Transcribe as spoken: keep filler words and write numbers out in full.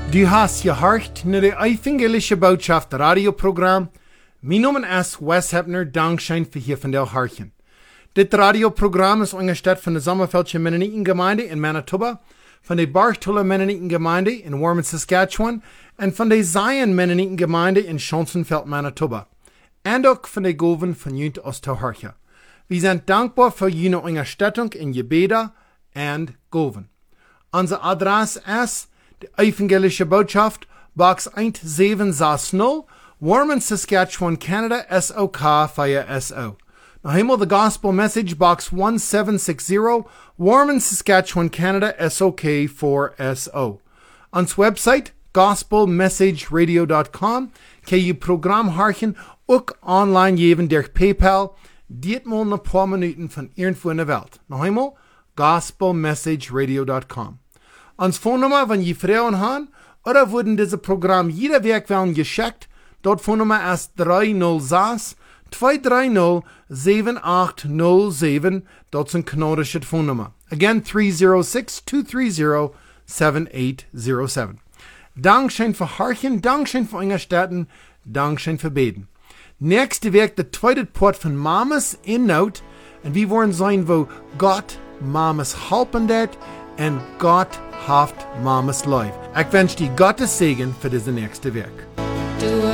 Du hast gehört naar de evangelische boodschap radioprogram. Mijn naam is Wes Hepner, dankzij voor hier van der Hartjen. Dit radioprogram is ongesteld van de Sommerveldse Mennonitengemeinde in Manitoba, van de Barstola Mennonitengemeinde in Warman, Saskatchewan en van de Zion Mennonitengemeinde in Schonsonveld, Manitoba. En ook van de Goven van Junt Oosterhartje. We zijn dankbaar voor jullie ondersteuning in Gebeda en Goven. Onze adres is de Evangelische Botschaft, Box one seven six zero, Warman, Saskatchewan, Canada, S O K vier S O. Now, eenmaal the Gospel Message, Box one seven six zero, Warman, Saskatchewan, Canada, S O K four S O. Ons website, gospel message radio dot com, kan je program harken ook online geven door PayPal, ditmaal na paar minuten van irgendwo in de wereld. Nog eenmaal, gospel message radio dot com. Ons Phonenummer, wenn je Frauen haben, oder wurden diese Programm jeder Werk werden geschickt, dort Phonenummer ist drei null sechs, zwei drei null, sieben acht null sieben, dort sind kanadische Phonenummer. Again, three zero six, two three zero, seven eight zero seven. Dankschön für Harchen, Dankschön für Engerstätten, Dankschön für Beten. Nächste Werk, der zweite Part von Mamas in Not, und wir wollen sein, wo Gott Mamas helfen dat, und Gott haft Mamas life. Ich wünsche dir Gottes Segen für diese nächste Werk.